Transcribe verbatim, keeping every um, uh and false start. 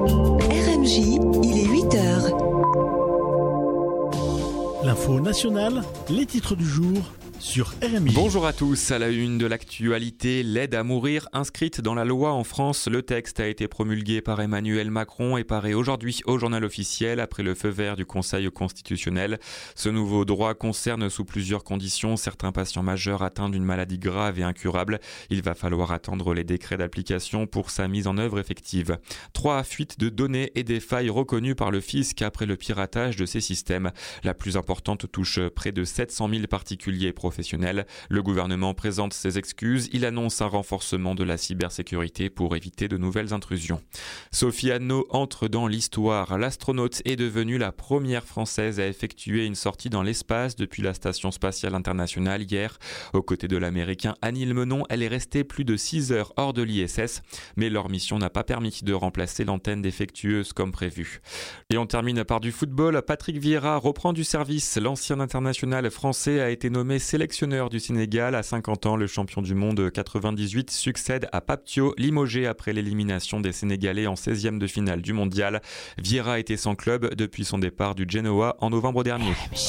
R M J, il est huit heures. L'info nationale, les titres du jour sur R M J. Bonjour à tous, à la une de l'actualité, l'aide à mourir inscrite dans la loi en France. Le texte a été promulgué par Emmanuel Macron et paraît aujourd'hui au journal officiel après le feu vert du Conseil constitutionnel. Ce nouveau droit concerne sous plusieurs conditions certains patients majeurs atteints d'une maladie grave et incurable. Il va falloir attendre les décrets d'application pour sa mise en œuvre effective. Trois fuites de données et des failles reconnues par le fisc après le piratage de ces systèmes. La plus importante touche près de sept cent mille particuliers professionnels. Le gouvernement présente ses excuses. Il annonce un renforcement de la cybersécurité pour éviter de nouvelles intrusions. Sophie Anneau entre dans l'histoire. L'astronaute est devenue la première française à effectuer une sortie dans l'espace depuis la Station spatiale internationale hier. Aux côtés de l'américain Anil Menon, elle est restée plus de six heures hors de l'I S S. Mais leur mission n'a pas permis de remplacer l'antenne défectueuse comme prévu. Et on termine par du football. Patrick Vieira reprend du service. L'ancien international français a été nommé sélectionneur du Sénégal. À cinquante ans, le champion du monde quatre-vingt-dix-huit succède à Pape Thiaw, limogé après l'élimination des Sénégalais en seizième de finale du mondial. Vieira était sans club depuis son départ du Genoa en novembre dernier.